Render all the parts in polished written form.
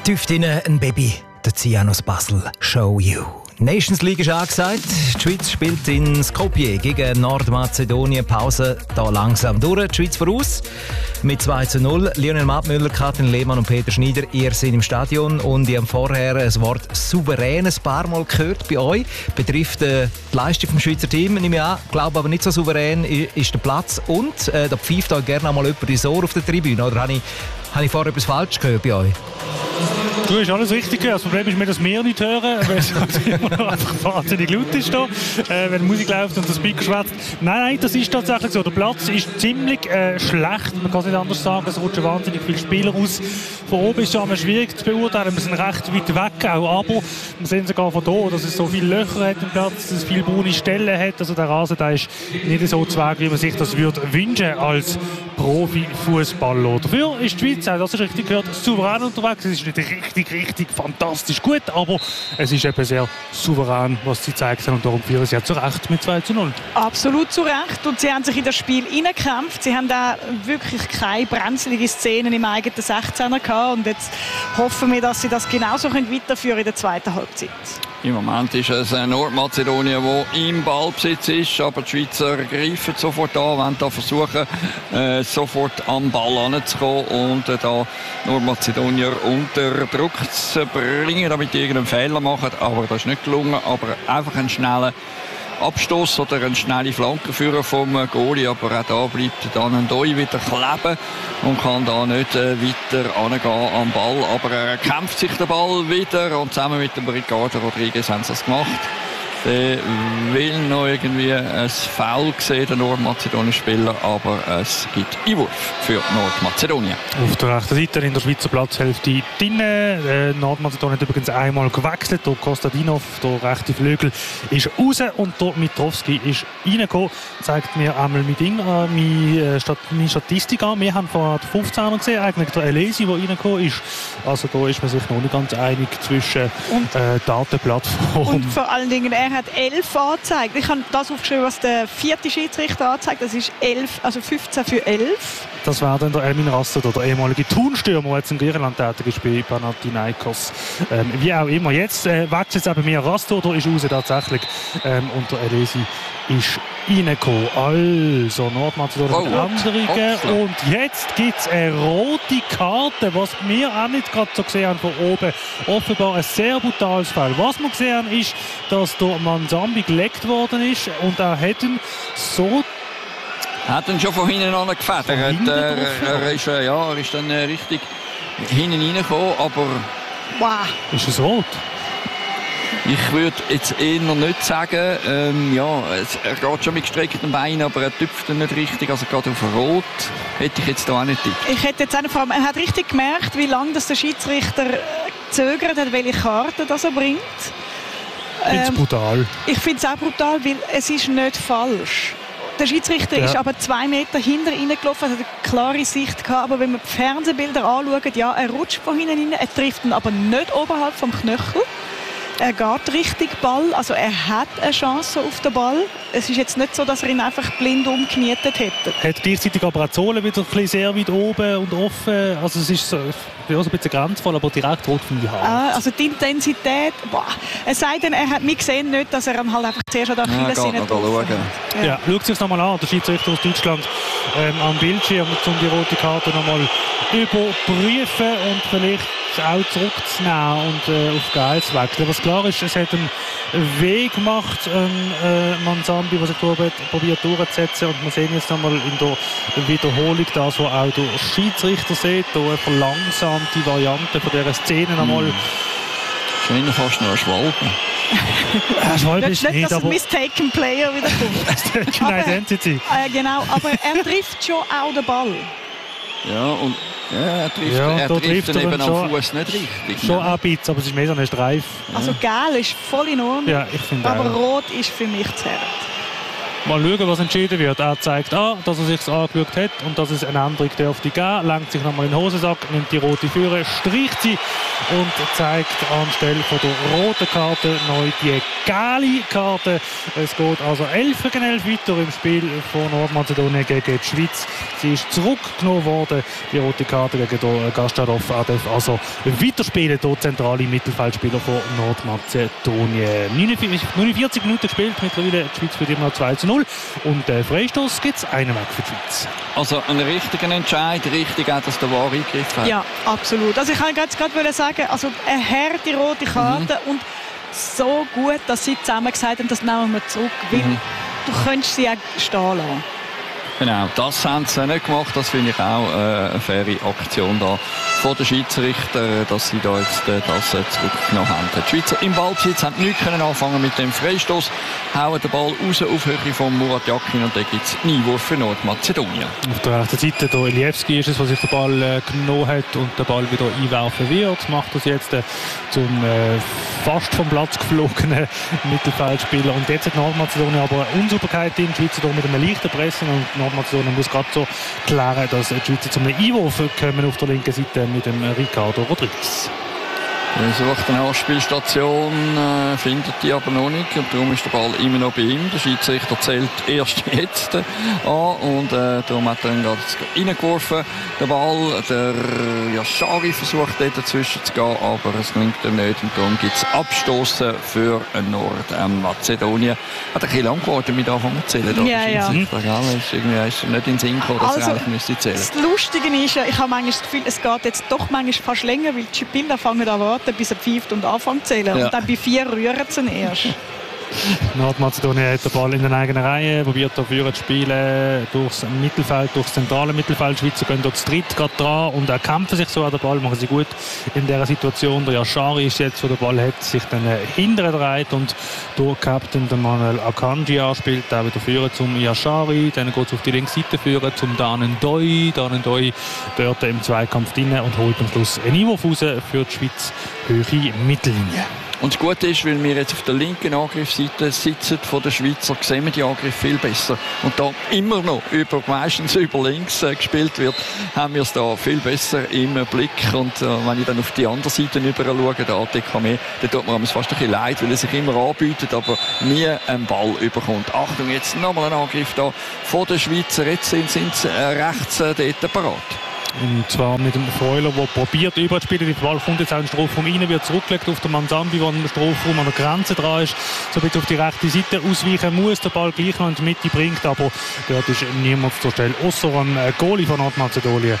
Tief drinnen ein Baby, der Cian aus Basel, Show You. Nations League ist angesagt. Die Schweiz spielt in Skopje gegen Nordmazedonien. Pause da langsam durch. Die Schweiz voraus mit 2:0. Lionel Mattmüller, Kathrin Lehmann und Peter Schneider, ihr seid im Stadion und ihr habt vorher das Wort souverän ein paar Mal gehört bei euch. Betrifft die Leistung vom Schweizer Team, nehme ich an. Ich glaube aber nicht so souverän ist der Platz. Und da pfeift euch gerne einmal jemand ins Ohr auf der Tribüne. Oder habe ich vorher etwas falsch gehört bei euch? Du hast alles richtig gehört. Das Problem ist, dass wir nicht hören, weil es immer noch einfach wahnsinnig laut ist da, wenn die Musik läuft und der Speaker schwätzt. Nein, das ist tatsächlich so. Der Platz ist ziemlich schlecht. Man kann es nicht anders sagen. Es rutschen wahnsinnig viele Spieler aus. Von oben ist es ja schwierig zu beurteilen. Wir sind recht weit weg auch. Aber wir sehen sogar von hier, dass es so viele Löcher hat im Platz, dass es viele braune Stellen hat. Also der Rasen der ist nicht so zu Weg, wie man sich das würde wünschen als Profi-Fußballer. Dafür ist die Schweiz, das ist richtig gehört, souverän unterwegs. Es ist nicht richtig fantastisch gut, aber es ist eben sehr souverän, was sie gezeigt haben, und darum führen sie ja zu Recht mit 2:0. Absolut zu Recht, und sie haben sich in das Spiel hineingekämpft. Sie haben da wirklich keine brenzlige Szenen im eigenen 16er gehabt, und jetzt hoffen wir, dass sie das genauso weiterführen in der zweiten Halbzeit. Im Moment ist es Nordmazedonien, das im Ballbesitz ist, aber die Schweizer greifen sofort an, wollen da versuchen, sofort am Ball heranzukommen und da Nordmazedonier unter Druck zu bringen, damit die irgendeinen Fehler machen. Aber das ist nicht gelungen, aber einfach einen schnellen Abstoß oder eine schnelle Flankenführer vom Goalie, aber auch da bleibt dann ein Doi wieder kleben und kann da nicht weiter angehen am Ball, aber er kämpft sich den Ball wieder und zusammen mit dem Ricardo Rodriguez haben sie das gemacht. Der will noch irgendwie ein Foul sehen, der nordmazedonische Spieler, aber es gibt Einwurf für Nordmazedonien. Auf der rechten Seite in der Schweizer Platzhälfte drinnen. Nordmazedonien hat übrigens einmal gewechselt. Der Kostadinov, der rechte Flügel, ist raus und der Mitrowski ist reingekommen. Zeigt mir einmal meine Statistik an. Wir haben vor 15 gesehen, eigentlich der Elesi, der reingekommen ist. Also da ist man sich noch nicht ganz einig zwischen Datenplattform. Und vor allen Dingen, er hat 11 angezeigt. Ich habe das aufgeschrieben, was der vierte Schiedsrichter anzeigt. Das ist 11, also 15 für 11. Das war dann der Ermin Rasser, der ehemalige Thunstürmer, der jetzt in Griechenland tätig ist bei Panathinaikos. Wie auch immer. Jetzt wechselt es eben mehr Rastor, der ist raus tatsächlich. Und der Elesi ist reingekommen. Also Nordmazedonien andere. Und jetzt gibt es eine rote Karte, was wir auch nicht gerade so gesehen haben von oben. Offenbar ein sehr brutales Fall. Was wir gesehen haben, ist, dass der Manzambi gelegt worden ist und er hätten so... Er hat ihn schon von hinten an gefedert. Er ist dann richtig hinten reingekommen, aber... Wow. Ist es rot? Ich würde jetzt eher nicht sagen, er geht schon mit gestreckten Beinen, aber er tüpft nicht richtig, also gerade auf Rot hätte ich jetzt da auch nicht tippt. Ich hätte jetzt auch vor allem, er hat richtig gemerkt, wie lange das der Schiedsrichter gezögert hat, welche Karte das er bringt. Ich finde es brutal. Ich finde es auch brutal, weil es ist nicht falsch. Der Schiedsrichter ist aber 2 Meter hinter reingelaufen, hat eine klare Sicht gehabt, aber wenn man die Fernsehbilder anschaut, ja, er rutscht von hinten rein, er trifft ihn aber nicht oberhalb vom Knöchel. Er geht richtig Ball, also er hat eine Chance auf den Ball. Es ist jetzt nicht so, dass er ihn einfach blind umgenietet hätte. Er hat gleichzeitig aber auch die Sohle wieder sehr weit oben und offen. Also es ist so ein bisschen grenzvoll, aber direkt rot von die Hand. Also die Intensität, es sei denn, wir sehen nicht, dass er dann halt einfach zuerst an der Achillessehne schauen. Ja, schaut sich das nochmal an, der Schiedsrichter aus Deutschland am Bildschirm, um die rote Karte nochmal überprüfen und vielleicht auch zurückzunehmen und auf Geil zu wechseln. Was klar ist, es hat einen Weg gemacht, Manzambi, der sich probiert durchzusetzen, und wir sehen jetzt nochmal in der Wiederholung das, was auch der Schiedsrichter sieht, eine verlangsamte Variante von dieser Szene nochmal. Schon fast noch ein Schwalbe. Schwalbe ist nicht, nicht, dass ein aber... Mistaken Player wieder kommt. Mistaken Identity. Genau, aber er trifft schon auch den Ball. Ja, und er trifft dann eben am Fuß nicht richtig. Schon ein bisschen, aber es ist mehr so ein Streif. Also Gel ist voll in Ordnung, ja, ich finde aber auch. Rot ist für mich zu hart. Mal schauen, was entschieden wird. Er zeigt an, dass er sich angeschaut hat und dass es eine Änderung dürfte geben. Lenkt sich nochmal in den Hosensack, nimmt die rote Führer, streicht sie und zeigt anstelle von der roten Karte neu die gelbe Karte. Es geht also 11 gegen 11 weiter im Spiel von Nordmazedonien gegen die Schweiz. Sie ist zurückgenommen worden, die rote Karte gegen Gastadov. Er darf also weiterspielen, der zentrale Mittelfeldspieler von Nordmazedonien. 49 Minuten gespielt, mittlerweile die Schweiz führt immer noch 2:0 und Freistoß gibt es einen weg für die Schweiz. Also ein richtiger Entscheid, richtig auch, dass der VAR eingegriffen hat. Ja, absolut. Also ich kann gerade sagen, also eine harte rote Karte und so gut, dass sie zusammen gesagt haben, das nehmen wir zurück, weil du könntest sie auch stehen lassen. Genau, das haben sie nicht gemacht. Das finde ich auch eine faire Aktion da von den Schiedsrichter, dass sie da jetzt das zurückgenommen haben. Die Schweizer im Ballbesitz haben nichts anfangen mit dem Freistoß, hauen den Ball raus auf Höhe von Murat Yakin und dann gibt es einen Einwurf für Nordmazedonien. Auf der rechten Seite der Ilievski ist es, der sich den Ball genommen hat und den Ball wieder einwerfen wird. Macht das jetzt zum fast vom Platz geflogenen Mittelfeldspieler. Und jetzt hat Nordmazedonien aber eine Unsauberkeit in die Schweizer mit einem leichten Pressing und Nordmazedonien muss gerade so klären, dass die Schweizer zum Einwurf kommen auf der linken Seite mit dem Ricardo Rodriguez. Er sucht eine Anspielstation, findet die aber noch nicht und darum ist der Ball immer noch bei ihm. Der Schiedsrichter zählt erst jetzt an und darum hat er ihn gerade reingeworfen. Der Ball, der Yashari versucht dort dazwischen zu gehen, aber es gelingt ihm nicht und darum gibt es Abstoßen für Nordmazedonien. Hat ein bisschen lang gewartet mit Anfang zu zählen. Ja. Ist irgendwie nicht in den Sinn gekommen, dass er eigentlich müsste zählen. Das Lustige ist, ich habe manchmal das Gefühl, es geht jetzt doch manchmal fast länger, weil die Spieler fangen an warten, bis er pfeift und anfängt zu zählen. Ja. Und dann bei 4 rühren sie ihn erst. Nordmazedonien hat den Ball in der eigenen Reihe, probiert dafür zu spielen, durchs Mittelfeld, durchs zentrale Mittelfeld. Die Schweizer gehen dort zu dritt gerade dran und kämpfen sich so an den Ball, machen sie gut in dieser Situation. Der Yashari ist jetzt, wo der Ball hat, sich dann hinterher dreht und der Captain der Manuel Akanji anspielt, der wieder führen zum Yashari, dann geht es auf die linke Seite führen zum Danen Doi dort im Zweikampf drin und holt am Schluss einen Einwurf raus für die Schweiz, höhere Mittellinie. Und das Gute ist, weil wir jetzt auf der linken Angriffsseite sitzen von den Schweizer, sehen wir die Angriffe viel besser. Und da immer noch meistens über links gespielt wird, haben wir es da viel besser im Blick. Und wenn ich dann auf die andere Seite rüber schaue, der ATKM, dann tut mir fast ein bisschen leid, weil er sich immer anbietet, aber nie einen Ball überkommt. Achtung, jetzt nochmal ein Angriff da von den Schweizer. Jetzt sind sie rechts dort parat. Und zwar mit dem Freuler, der probiert überzuspielen. Der Ball kommt jetzt auch in den Strafraum rein, wird zurückgelegt auf den Manzambi, der im Strafraum an der Grenze dran ist. So ein bisschen auf die rechte Seite ausweichen muss, der Ball gleich noch in die Mitte bringt, aber dort ist niemand zur Stelle, außer ein Goalie von Nordmazedonien,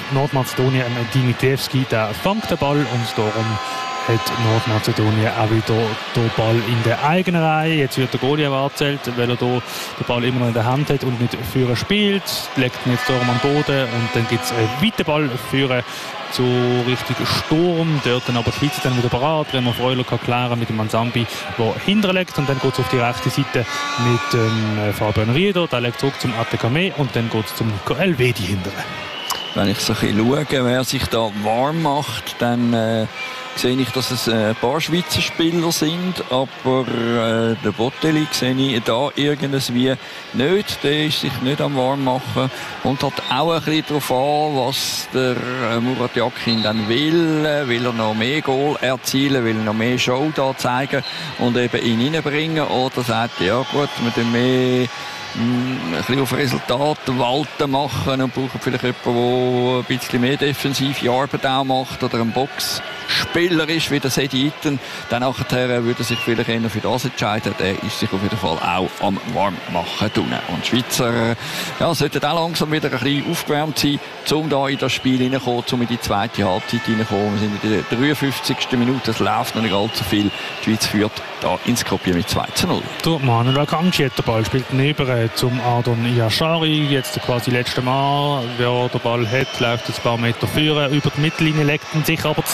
Dimitrievski, der fängt den Ball und darum hat Nordmazedonien auch wieder den Ball in der eigenen Reihe. Jetzt wird der Goalie angezählt, weil er den Ball immer noch in der Hand hat und nicht führen spielt. Legt ihn jetzt darum am Boden und dann gibt es einen weiten Ball führen zu Richtung Sturm. Dort dann aber die Schweiz dann wieder parat. Remo Freuler kann klären mit dem Manzambi, der hinterlegt. Und dann geht es auf die rechte Seite mit Fabian Rieder. Der legt zurück zum ATKM und dann geht es zum Nico Elvedi hinterher. Wenn ich so ein bisschen schaue, wer sich da warm macht, dann sehe ich, dass es ein paar Schweizer Spieler sind, aber der Botelli sehe ich da irgendwie nicht. Der ist sich nicht am warm machen und hat auch ein bisschen darauf an, was der Murat Yakin dann will. Will er noch mehr Goal erzielen, will er noch mehr Show da zeigen und eben ihn reinbringen, oder sagt er, ja gut, wir tun mehr ein bisschen auf Resultate walten machen und brauchen vielleicht jemanden, der ein bisschen mehr defensive Arbeit auch macht oder ein Boxspieler ist, wie der Sedi Itten. Dann nachher würde er sich vielleicht eher für das entscheiden. Der ist sich auf jeden Fall auch am Warmmachen tun. Und die Schweizer sollten auch langsam wieder ein bisschen aufgewärmt sein, um da in das Spiel hineinzukommen, um in die zweite Halbzeit hineinzukommen. Wir sind in der 53. Minute, es läuft noch nicht allzu viel. Die Schweiz führt da in Skopje mit 2:0. Der Manuel Akanji hat den Ball, spielt neben zum Adon Yashari. Jetzt quasi letzte Mal, wer den Ball hat, läuft ein paar Meter führen über die Mittellinie, legt ihn sich aber zu weit vor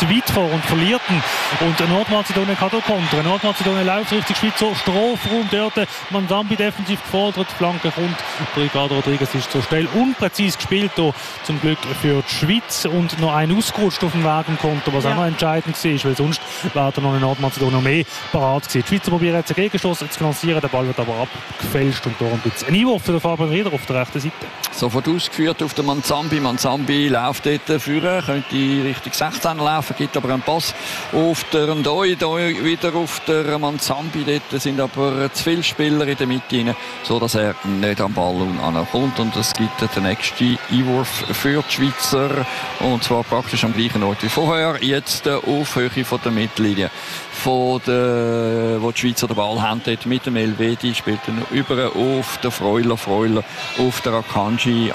vor und verliert ihn. Und Nordmazedonien kann auch kontern. Nordmazedonien läuft richtig Schweizer Strafraum. Dort Manzambi defensiv gefordert. Die Flanke kommt. Ricardo Rodriguez ist zur Stelle. Unpräzise gespielt hier, zum Glück für die Schweiz. Und noch ein ausgerutscht auf dem Weg im Konter, was auch noch entscheidend war, weil sonst wäre noch in Nordmazedonien mehr parat gewesen. Die Schweizer probieren jetzt einen Gegenstoß zu lancieren. Der Ball wird aber abgefälscht und darum gibt es einen Einwurf für den Fabian Rieder auf der rechten Seite. Sofort ausgeführt auf den Manzambi. Manzambi läuft dort führen, könnte Richtung 16 laufen, gibt aber einen Pass auf der Ndoi. Wieder auf der Manzambi. Dort sind aber zu viele Spieler in der Mitte rein, sodass er nicht am Ball ankommt. Und es gibt den nächsten Einwurf für die Schweizer. Und zwar praktisch am gleichen Ort wie vorher. Jetzt auf Höhe von der Mittellinie. Wo die Schweizer den Ball haben, dort mit dem Elvedi, spielt er über auf den Freuler, auf der Akanji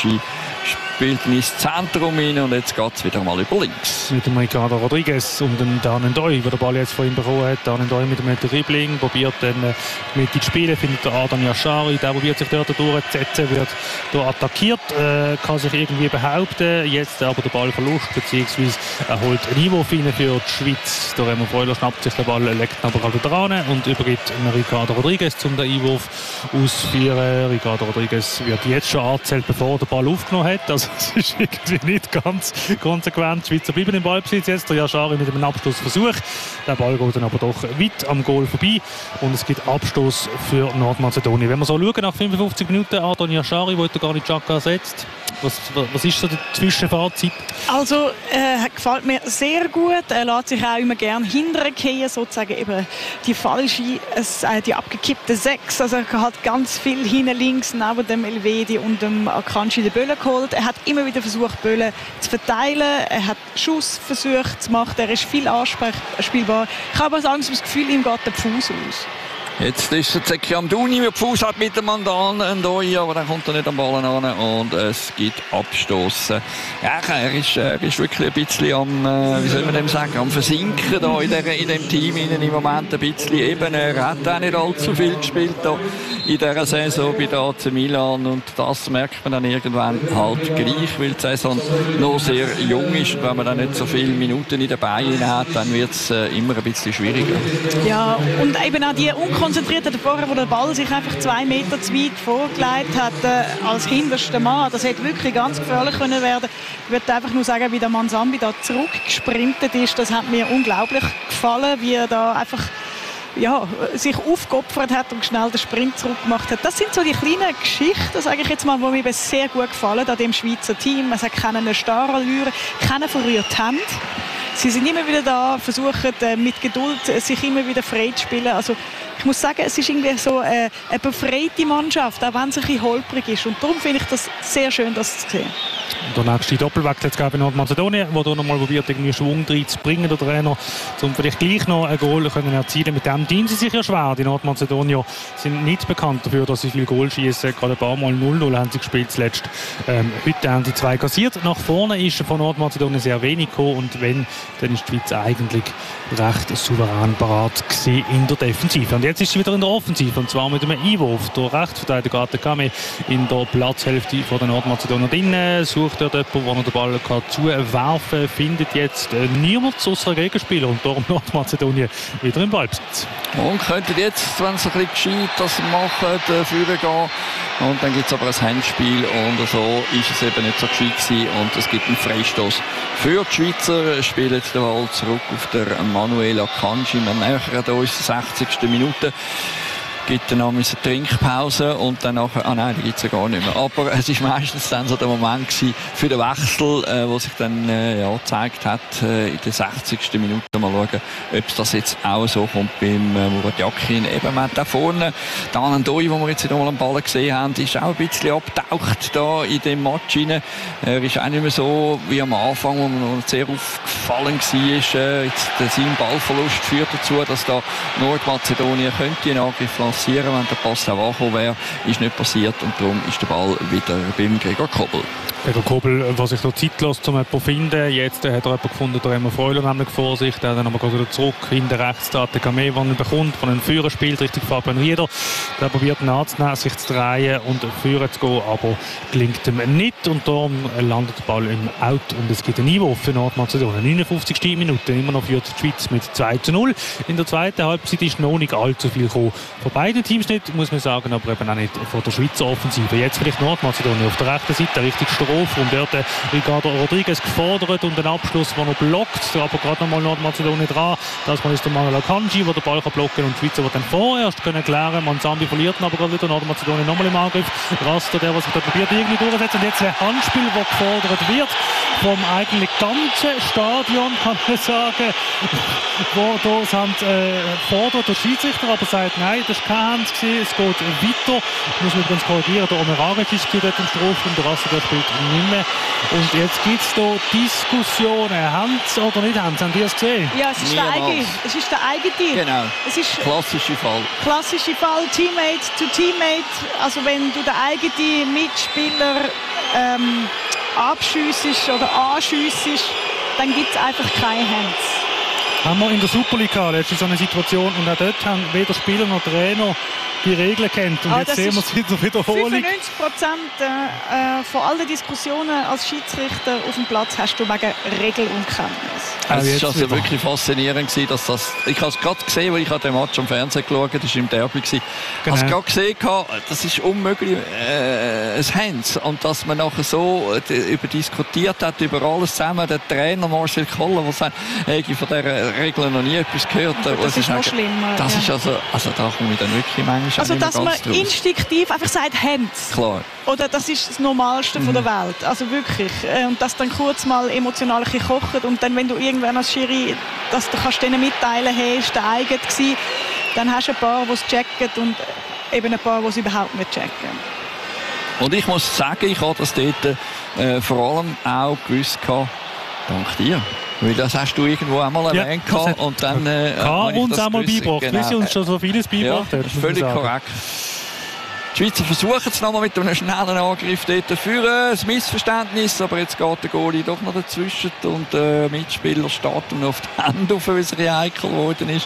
spielt ins Zentrum rein und jetzt geht es wieder mal über links. Mit dem Ricardo Rodriguez und dem Dan Ndoi, der den Ball jetzt von ihm bekommen hat. Dan Ndoi mit dem Dribbling, probiert dann mit ins Spielen, findet der Adan Yashari, der probiert sich dort durchzusetzen, wird hier attackiert, kann sich irgendwie behaupten, jetzt aber der Ballverlust, beziehungsweise er holt einen Einwurf rein für die Schweiz. Der Remo Freuler schnappt sich den Ball, legt ihn aber wieder ran und übergibt Ricardo Rodriguez, um den Einwurf auszuführen. Ricardo Rodriguez wird jetzt schon angezählt, bevor der Ball aufgenommen hat. Also es ist irgendwie nicht ganz konsequent. Die Schweizer bleiben im Ballbesitz jetzt. Der Yashari mit einem Abstoßversuch. Der Ball geht dann aber doch weit am Goal vorbei. Und es gibt Abstoß für Nordmazedonien. Wenn wir so schauen, nach 55 Minuten, Adan Yashari, der gar nicht Xhaka ersetzt. Was ist so das Zwischenfazit? Also, gefällt mir sehr gut. Er lässt sich auch immer gerne hintergehen, sozusagen eben die falsche, die abgekippte 6. Also er hat ganz viel hinten links neben dem Elvedi und dem Akanji den Böllen geholt. Er hat immer wieder versucht, Böllen zu verteilen. Er hat Schussversuche zu machen. Er ist viel anspielbar. Ich habe aber langsam das Gefühl, ihm geht der Fuß aus. Jetzt ist der Zeki Amdouni, der Fuß hat mit dem Mandan Ndoi, aber dann kommt er nicht am Ball an und es gibt Abstoß. Ja, er ist wirklich ein bisschen am, wie soll man dem sagen, am Versinken da in dem Team im Moment ein bisschen. Eben, er hat auch nicht allzu viel gespielt da in dieser Saison bei der AC Milan und das merkt man dann irgendwann halt gleich, weil die Saison noch sehr jung ist und wenn man dann nicht so viele Minuten in den Beinen hat, dann wird es immer ein bisschen schwieriger. Ja, und eben auch die konzentriert vorher, wo der Ball sich einfach 2 Meter zu weit vorgelegt hat, als hinterster Mann. Das hätte wirklich ganz gefährlich können werden. Ich würde einfach nur sagen, wie der Manzambi da zurückgesprintet ist, das hat mir unglaublich gefallen, wie er da einfach sich aufgeopfert hat und schnell den Sprint zurückgemacht hat. Das sind so die kleinen Geschichten, sage ich jetzt mal, die mir sehr gut gefallen an dem Schweizer Team. Es hat keine Starallüre, keine verrührte Hand. Sie sind immer wieder da, versuchen mit Geduld sich immer wieder frei zu spielen. Also ich muss sagen, es ist irgendwie so eine befreite Mannschaft, auch wenn es ein bisschen holprig ist. Und darum finde ich das sehr schön, das zu sehen. Der nächste Doppelwechsel jetzt in Nordmazedonien, wo da nochmal probiert, irgendwie Schwung reinzubringen, der Trainer, um vielleicht gleich noch ein Goal können erzielen. Mit dem dienen sie sich ja schwer. Die Nordmazedonier sind nicht bekannt dafür, dass sie viel Goal schießen. Gerade ein paar Mal 0-0 haben sie gespielt zuletzt. Heute haben sie 2 kassiert. Nach vorne ist von Nordmazedonien sehr wenig gekommen und wenn, dann ist die Schweiz eigentlich recht souverän parat gewesen in der Defensive. Und jetzt ist sie wieder in der Offensive und zwar mit einem Einwurf. Der Rechtsverteidiger Atekame in der Platzhälfte von der Nordmazedonier drinnen, sucht er jemanden, wo er den Ball zuwerfen kann, findet jetzt niemand außer Gegenspieler und darum Nordmazedonien wieder im Ballbesitz. Und könnten jetzt, wenn sie ein bisschen gescheit das machen, führen gehen. Und dann gibt es aber ein Handspiel und so ist es eben nicht so gescheit gewesen. Und es gibt einen Freistoß für die Schweizer. Spielen jetzt den Ball zurück auf der Manuel Akanji. Wir nähern uns der 60. Minute. Gibt dann noch eine Trinkpause und dann nachher, nein, die gibt es ja gar nicht mehr. Aber es war meistens dann so der Moment gewesen für den Wechsel, wo sich dann gezeigt hat, in der 60. Minute mal schauen, ob das jetzt auch so kommt beim Murat Yakin. Eben, man hat da vorne, Dan Ndoi, den wir jetzt wieder mal am Ball gesehen haben, ist auch ein bisschen abgetaucht da in dem Match rein. Er ist auch nicht mehr so wie am Anfang, wo man noch sehr aufgefallen war. Jetzt sein Ballverlust führt dazu, dass da Nordmazedonien könnte einen Angriff lancieren, wenn der Pass auch angekommen wäre. Ist nicht passiert und darum ist der Ball wieder beim Gregor Kobel. Gregor Kobel, was sich noch Zeit lässt, um jemanden zu finden. Jetzt hat er jemanden gefunden, der Remo Freuler nämlich vor sich. Der dann aber wieder zurück, hinter rechts, der Gamé, den er bekommt, von einem Führer spielt, Richtung Fabian Rieder. Der probiert nachzunehmen, sich zu drehen und führen zu gehen, aber gelingt ihm nicht. Und darum landet der Ball im Out und es gibt einen Einwurf für Nordmazedonien. 59. Minute, immer noch führt die Schweiz mit 2:0. In der zweiten Halbzeit ist noch nicht allzu viel gekommen. Von beiden Teams nicht, muss man sagen, aber eben auch nicht von der Schweizer Offensive. Jetzt vielleicht Nordmazedonien auf der rechten Seite, richtig Strafraum. Dort Ricardo Rodriguez gefordert und den Abschluss, der noch blockt. Aber gerade nochmal Nordmazedonien dran. Das Mal ist der Manuel Akanji, der den Ball blocken kann und die Schweizer, die dann vorerst können klären. Manzambi verliert aber gerade wieder. Nordmazedonien nochmal im Angriff. Raster, der was sich da probiert irgendwie durchzusetzen. Und jetzt ein Handspiel, das gefordert wird vom eigentlich ganzen Stadion, kann man sagen, wo das Hand fordert der Schiedsrichter, aber sagt, nein, das war keine Hand gewesen, es geht weiter. Muss man ganz korrigieren, der Omeraric ist dort im Strafraum, der Raster, der spielt nicht mehr. Und jetzt gibt es hier Diskussionen, Hand oder nicht Hand, haben die es gesehen? Ja, es ist der eigene Team. Genau, es ist klassischer Fall. Klassischer Fall, Teammate to Teammate. Also wenn du den eigenen Mitspieler abschiessest oder anschiessest, dann gibt es einfach keine Hands. Haben wir in der Super League letztens so eine Situation und auch dort haben weder Spieler noch Trainer die Regeln kennt. Und jetzt sehen wir es in der Wiederholung. 95% von allen Diskussionen als Schiedsrichter auf dem Platz hast du wegen Regelunkenntnis. Es war also wirklich faszinierend, dass das. Ich habe es gerade gesehen, weil ich den Match am Fernsehen geschaut habe, das war im Derby. Ich habe es gerade gesehen, das ist unmöglich, ein Hands. Und dass man nachher so über diskutiert hat, über alles zusammen. Der Trainer Marcel Koller, der sagt, hey, ich von dieser Regel noch nie etwas gehört. Das ist noch schlimmer. Das ist also da komme ich dann wirklich manchmal. Also, dass man instinktiv einfach sagt, Hands. Klar. Oder das ist das Normalste von der Welt. Also wirklich. Und dass dann kurz mal emotional ein bisschen kocht und dann, wenn du irgendwann als Schiri, dass du kannst denen mitteilen, hey, ist der eigen gewesen, dann hast du ein paar, die es checken und eben ein paar, die es überhaupt nicht checken. Und ich muss sagen, ich habe das dort vor allem auch gewusst, dank dir. Weil das hast du irgendwo einmal erwähnt und dann kann uns einmal beigebracht. Genau. Wie sie uns schon so vieles beigebracht hat. Völlig korrekt. Die Schweizer versuchen es nochmal mit einem schnellen Angriff dort für ein Missverständnis, aber jetzt geht der Goalie doch noch dazwischen und der Mitspieler steht ihm auf die Hände auf, weil es ein heikel geworden ist.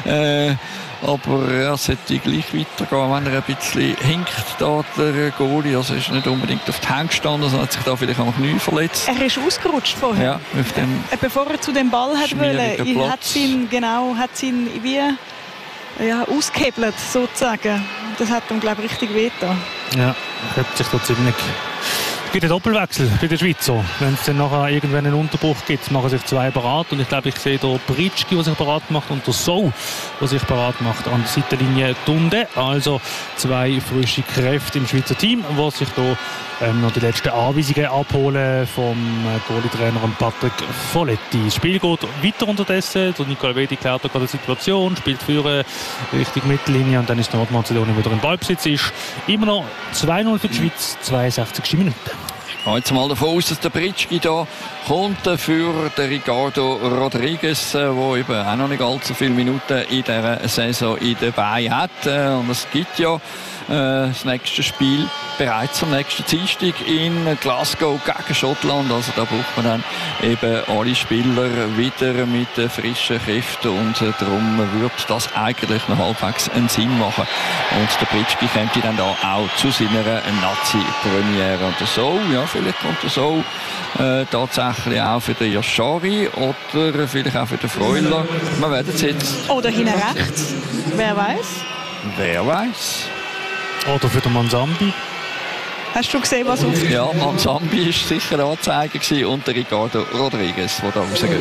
Aber er sollte gleich weitergehen, wenn er ein bisschen hinkt, da der Goalie. Also ist nicht unbedingt auf die Hände gestanden, sondern hat sich da vielleicht am Knie verletzt. Er ist ausgerutscht vorher. Ja, bevor er zu dem Ball wollte, hat ihn wie ausgehebelt, sozusagen. Das hat ihm, glaube ich, richtig wehgetan. Ja, hat sich da ziemlich... Es gibt einen Doppelwechsel bei den Schweizer. Wenn es dann nachher irgendwann einen Unterbruch gibt, machen sich zwei parat. Und ich glaube, ich sehe hier Britschki, der sich parat macht, und der Sow, der sich parat macht an der Seitenlinie Tunde. Also zwei frische Kräfte im Schweizer Team, die sich hier noch die letzten Anweisungen abholen vom Goalie-Trainer Patrick Folletti. Das Spiel geht weiter unterdessen. Der Nicola Wedi klärt gerade die Situation, spielt für Richtung Mittellinie und dann ist Nordmazedonien wieder im Ballbesitz. Ist immer noch 2:0 für die Schweiz, 62. Minute. Ich gehe jetzt mal davon aus, dass der Britschki da kommt für den Ricardo Rodriguez, der eben auch noch nicht allzu viele Minuten in dieser Saison in den Beinen hat. Und es gibt ja das nächste Spiel bereits am nächsten Dienstag in Glasgow gegen Schottland. Also da braucht man dann eben alle Spieler wieder mit frischen Kräften und darum wird das eigentlich noch halbwegs einen Sinn machen. Und der Britschki kommt dann da auch zu seiner Nazi-Premiere. Und so, ja, vielleicht kommt er so tatsächlich auch für den Yashari oder vielleicht auch für den Freuler. Wir werden es jetzt. Oder hinten rechts, wer weiß? Wer weiß? Oder für den Manzambi. Hast du gesehen, was auf... Ja, Manzambi war sicher Anzeige gewesen und der Ricardo Rodriguez, der da rausgeht.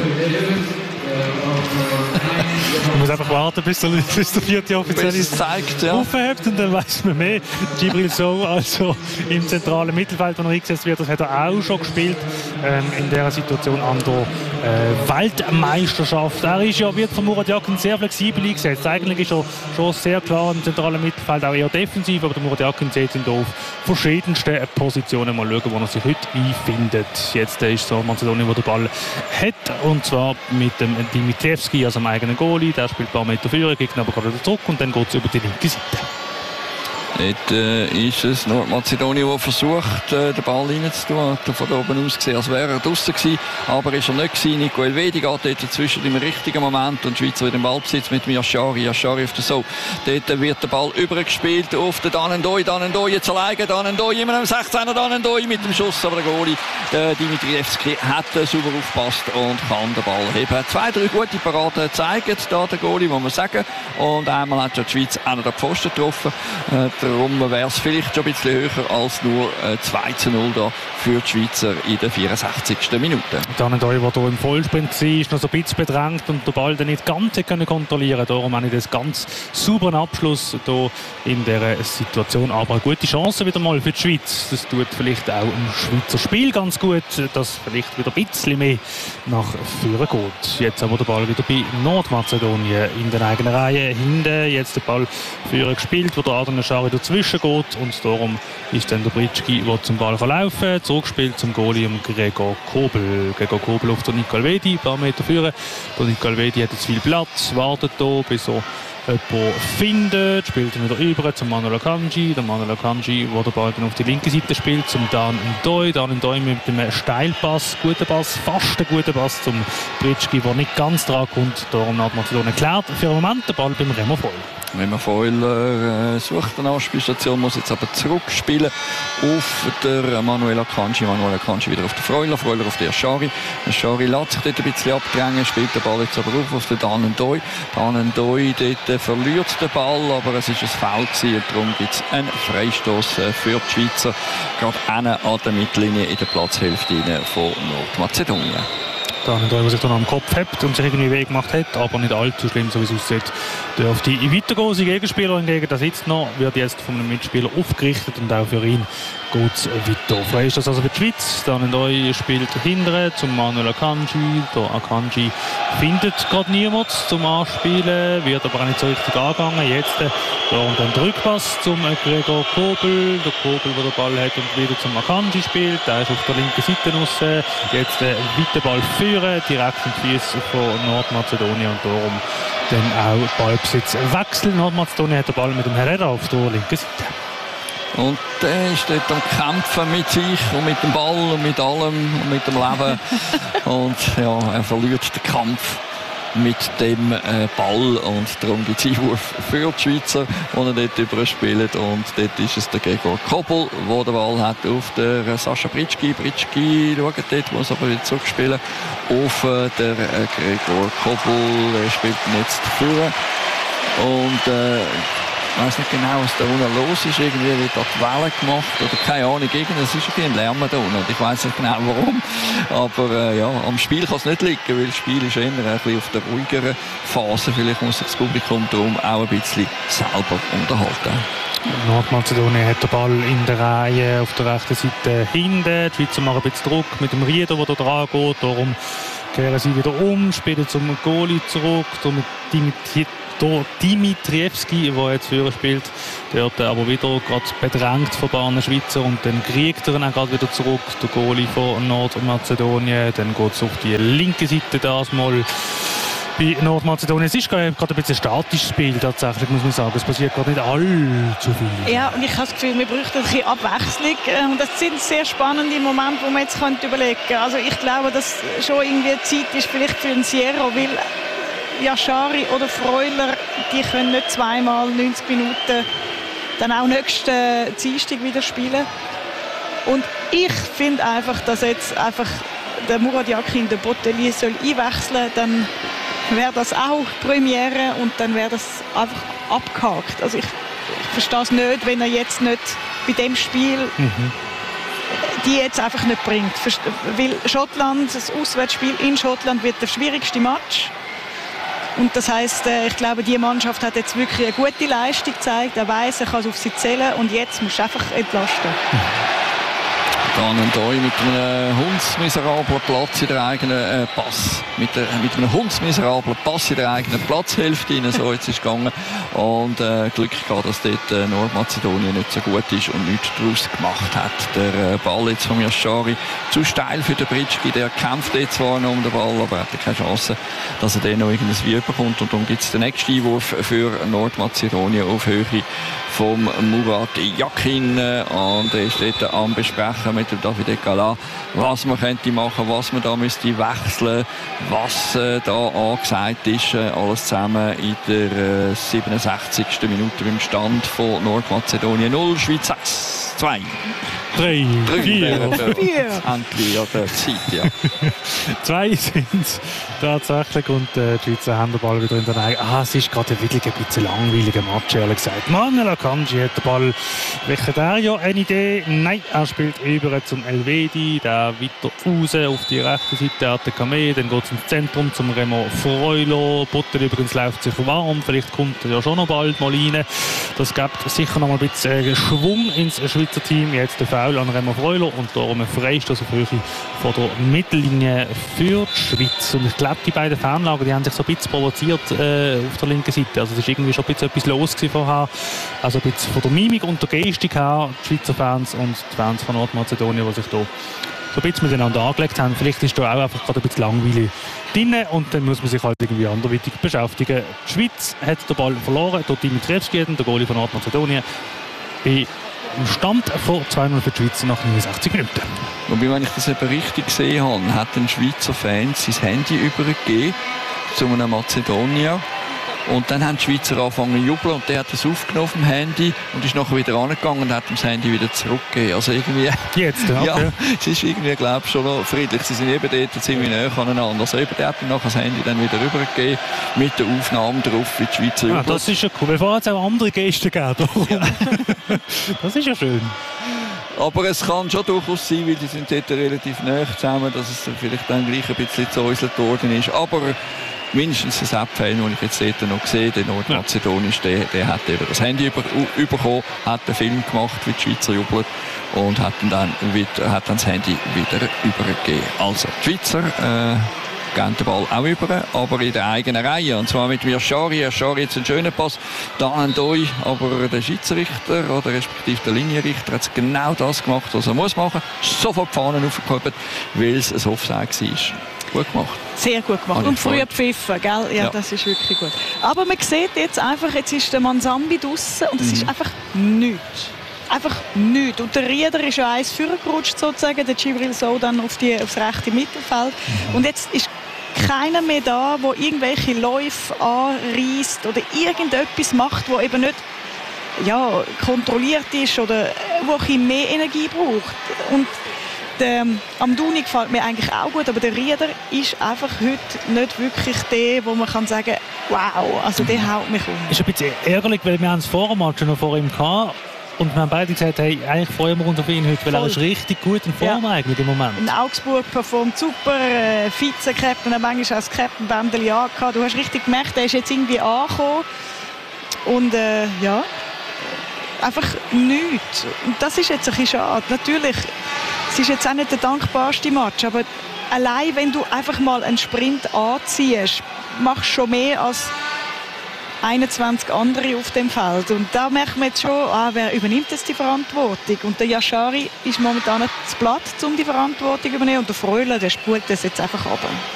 Man muss einfach warten, bis der vierte offizielle aufhebt und dann weiss man mehr. Djibril Sow also im zentralen Mittelfeld, wenn er eingesetzt wird, das hat er auch schon gespielt in dieser Situation an der Weltmeisterschaft. Er ist wird von Murat Yakin sehr flexibel eingesetzt. Eigentlich ist er schon sehr klar im zentralen Mittelfeld, auch eher defensiv, aber der Murat Yakin sieht ihn hier auf verschiedensten Positionen. Mal schauen, wo er sich heute einfindet. Jetzt ist so Mazedonien, wo der Ball hat, und zwar mit dem dem Dimitrievski, also dem eigenen Goalie. Der spielt ein paar Meter führen, geht aber gerade zurück und dann geht es über die linke Seite. Dort ist es Nordmazedonien, der versucht, den Ball reinzutun. Von da oben aus gesehen, als wäre er draussen gewesen. Aber ist er nicht gewesen. Nico Elvedi geht dort dazwischen im richtigen Moment. Und die Schweizer wieder im Ballbesitz mit Yashari. Yashari auf der So. Dort wird der Ball übergespielt auf den Danendoi. Danendoi jetzt alleine. Danendoi immer am 16er. Danendoi mit dem Schuss. Aber der Goalie, der Dimitrievski, hat sauber aufgepasst und kann den Ball heben. 2-3 gute Paraden zeigen da der Goalie, muss man sagen. Und einmal hat die Schweiz auch noch den Pfosten getroffen. Darum wäre es vielleicht schon ein bisschen höher als nur 2-0 da für die Schweizer in der 64. Minute. Danendoi, der hier im Vollsprint war, ist noch so ein bisschen bedrängt und den Ball dann nicht ganz kontrollieren. Darum habe ich das ganz sauberen Abschluss hier in dieser Situation. Aber eine gute Chance wieder mal für die Schweiz. Das tut vielleicht auch im Schweizer Spiel ganz gut, dass vielleicht wieder ein bisschen mehr nach vorne geht. Jetzt aber der Ball wieder bei Nordmazedonien in der eigenen Reihe. Hinten jetzt der Ball vorne gespielt, wo der Adrian Schari dazwischen geht und darum ist dann der Britschki, der zum Ball laufen kann. Zurückspielt zum Goalie Gregor Kobel. Gregor Kobel auf den Nico Elvedi, ein paar Meter führen. Der Nico Elvedi hat jetzt viel Platz, wartet hier, bis er jemanden findet, spielt ihn wieder über zum Manuel Akanji. Der Manuel Akanji, der den Ball dann auf die linke Seite spielt, zum Danendoi. Danendoi mit einem Steilpass, guter Pass, fast ein guter Pass zum Britschki, der nicht ganz dran kommt. Darum hat Mazedonien geklärt. Für den Moment der Ball beim Remo Foil. Remo Foiler sucht eine Anspielstation, muss jetzt aber zurückspielen auf der Manuel Akanji. Manuel Akanji wieder auf den Freuler, Freuler auf den Yashari. Yashari lässt sich dort ein bisschen abdrängen, spielt den Ball jetzt aber auf den Danendoi. Danendoi dort verliert den Ball, aber es ist ein Foul gewesen und darum gibt es einen Freistoß für die Schweizer. Gerade an der Mittellinie in der Platzhälfte von Nordmazedonien. Danendoi, der sich dann am Kopf hebt und sich irgendwie Weg gemacht hat, aber nicht allzu schlimm, so wie es aussieht, dürfte weitergehen. Sein Gegenspieler hingegen, der sitzt noch, wird jetzt von einem Mitspieler aufgerichtet und auch für ihn geht es weiter. Frei ist das also für die Schweiz. Danendoi spielt hinten zum Manuel Akanji. Der Akanji findet gerade niemand zum Anspielen, wird aber auch nicht so richtig angegangen. Jetzt und dann Rückpass zum Gregor Kobel. Der Kobel, der den Ball hat und wieder zum Akanji spielt. Der ist auf der linken Seite raus. Jetzt weiter Ball führen, direkt in die Füße von Nordmazedonien und darum dann auch Ballbesitz wechseln. Nordmazedonien hat den Ball mit dem Herrera auf der linken Seite. Und der ist dort am Kämpfen mit sich und mit dem Ball und mit allem und mit dem Leben. Und ja, er verliert den Kampf mit dem Ball und darum gibt es Einwurf für die Schweizer, die er dort überspielt. Und dort ist es der Gregor Kobel, der den Ball hat auf der Sascha Britschki. Britschki schaut dort, muss aber wieder zurückspielen auf der Gregor Kobel. Er spielt ihn jetzt vor. Und ich weiß nicht genau, was da unten los ist. Irgendwie wird da die Welle gemacht oder keine Ahnung. Es ist irgendwie ein Lärm da unten. Ich weiß nicht genau warum. Aber ja, am Spiel kann es nicht liegen, weil das Spiel ist eher ein bisschen auf der ruhigeren Phase. Vielleicht muss sich das Publikum darum auch ein bisschen selber unterhalten. Nordmazedonien hat den Ball in der Reihe auf der rechten Seite hinten. Die Schweizer machen ein bisschen Druck mit dem Rieder, der da dran geht. Darum kehren sie wieder um, spielen zum Goalie zurück. Dimitrievski, der jetzt führen spielt, der hat aber wieder gerade bedrängt von ein paar Schweizer und dann kriegt er ihn auch gerade wieder zurück, der Goalie von Nordmazedonien. Dann geht es auf die linke Seite das mal bei Nordmazedonien. Es ist gerade ein bisschen ein statisches Spiel tatsächlich, muss man sagen. Es passiert gerade nicht allzu viel. Ja, und ich habe das Gefühl, wir bräuchten ein bisschen Abwechslung. Und das sind sehr spannende Momente, die man jetzt überlegen könnte. Also ich glaube, dass schon irgendwie Zeit ist vielleicht für den Sierra, weil Yashari oder Freuler, die können nicht zweimal 90 Minuten dann auch nächsten Dienstag wieder spielen. Und ich finde einfach, dass jetzt einfach der Murat Yakin, der Botellier soll einwechseln, dann wäre das auch Premiere und dann wäre das einfach abgehakt. Also ich verstehe es nicht, wenn er jetzt nicht bei dem Spiel die jetzt einfach nicht bringt. Weil Schottland, das Auswärtsspiel in Schottland wird der schwierigste Match. Und das heisst, ich glaube, die Mannschaft hat jetzt wirklich eine gute Leistung gezeigt. Er weiss, er kann auf sie zählen und jetzt muss er einfach entlasten. Dann mit einem hundsmiserablen Platz in der eigenen Pass. Mit einem hundsmiserablen Pass in der eigenen Platzhälfte rein. So jetzt ist es gegangen. Und Glück gehabt, dass dort Nordmazedonien nicht so gut ist und nichts daraus gemacht hat. Der Ball jetzt von Yashari zu steil für den Britschki. Der kämpft jetzt zwar noch um den Ball, aber hat keine Chance, dass er den noch irgendwie bekommt. Und dann gibt es den nächsten Einwurf für Nordmazedonien auf Höhe vom Murat Yakin. Und er ist dort am Besprechen mit dem Davide Gala, was man könnte machen, was man da müsste wechseln, was da angesagt ist. Alles zusammen in der 67. Minute beim Stand von Nordmazedonien 0, Schweiz 6, 2. 3, 4. Endlich an der Zeit, ja. 2 sind es tatsächlich und die Schweizer haben den Ball wieder in der Nähe. Es ist gerade wirklich ein bisschen langweiliger Match, ehrlich gesagt. Manuel Akanji hat den Ball. Welcher der ja eine Idee? Nein, er spielt über zum Elvedi, der weiter raus auf die rechte Seite, hat der Kameh, dann geht es ins Zentrum zum Remo Freulo. Butter übrigens läuft sich warm, vielleicht kommt er ja schon noch bald mal rein. Das gibt sicher noch mal ein bisschen Schwung ins Schweizer Team. Jetzt der Foul an Remo Freulo und darum ein Freistoß auf Höhe von der Mittellinie für die Schweiz. Und ich glaube, die beiden Fernlager, die haben sich so ein bisschen provoziert auf der linken Seite. Also es ist irgendwie schon ein bisschen etwas los vorher. Also ein bisschen von der Mimik und der Gestik her, die Schweizer Fans und die Fans von Nordmazedonien, die sich da so ein bisschen miteinander angelegt haben. Vielleicht ist da auch einfach gerade ein bisschen langweilig drin und dann muss man sich halt irgendwie anderweitig beschäftigen. Die Schweiz hat den Ball verloren, dort Dimitrievski, der Goalie von Nordmazedonien, bei im Stand von 2-0 für die Schweiz nach 69 Minuten. Wobei, wenn ich das eben richtig gesehen habe, hat ein Schweizer Fan sein Handy übergegeben zu einem Mazedonier. Und dann haben die Schweizer angefangen zu jubeln und der hat das aufgenommen vom Handy und ist nachher wieder angegangen und hat das Handy wieder zurückgegeben. Also irgendwie... Jetzt, okay. Ja, es ist irgendwie, glaube ich, schon noch friedlich. Sie sind eben dort ziemlich näher aneinander. Also eben, der hat dann nachher das Handy dann wieder rübergegeben mit der Aufnahme drauf, wie die Schweizer jubeln. Das ist ja cool. Bevor es auch andere Gäste gegeben. Ja. Das ist ja schön. Aber es kann schon durchaus sein, weil die sind dort relativ nahe zusammen, dass es dann vielleicht dann gleich ein bisschen zäuselt worden ist. Aber mindestens ein Abfall, den ich jetzt dort noch gesehen habe, der Nordmazedonisch, der hat eben das Handy bekommen, hat den Film gemacht, wie die Schweizer jubeln und hat dann das Handy wieder übergegeben. Also die Schweizer geben den Ball auch über, aber in der eigenen Reihe. Und zwar mit Yashari. Yashari jetzt einen schönen Pass. Da an Doi, aber der Schiedsrichter oder respektive der Linienrichter hat genau das gemacht, was er muss machen. Sofort die Fahnen aufgehoben, weil es ein Offside war. Gut gemacht. Sehr gut gemacht. Und früher pfiffen, gell? Ja, das ist wirklich gut. Aber man sieht jetzt einfach, jetzt ist der Mansambi draussen und es ist einfach nichts. Einfach nichts. Und der Rieder ist ja eins vorgerutscht sozusagen, der Djibril Sow dann aufs rechte Mittelfeld. Und jetzt ist keiner mehr da, der irgendwelche Läufe anreisst oder irgendetwas macht, wo eben nicht kontrolliert ist oder wo ein bisschen mehr Energie braucht. Und der Amdouni gefällt mir eigentlich auch gut, aber der Rieder ist einfach heute nicht wirklich der, wo man kann sagen, wow, also der haut mich um. Ist ein bisschen ärgerlich, weil wir haben es vor dem Match noch vor ihm gehabt. Und wir haben beide gesagt, hey, eigentlich freuen wir uns auf ihn heute, weil er ist richtig gut in Form eigentlich im Moment. In Augsburg performt super, Vize-Captain, manchmal auch das Captain-Bändeli angehabt. Du hast richtig gemerkt, er ist jetzt irgendwie angekommen. Und einfach nichts. Und das ist jetzt ein bisschen schade. Natürlich, es ist jetzt auch nicht der dankbarste Match, aber allein wenn du einfach mal einen Sprint anziehst, machst du schon mehr als 21 andere auf dem Feld. Und da merkt man jetzt schon, wer übernimmt jetzt die Verantwortung? Und der Yashari ist momentan zu platt, um die Verantwortung zu übernehmen. Und der Freuler, der spult das jetzt einfach runter.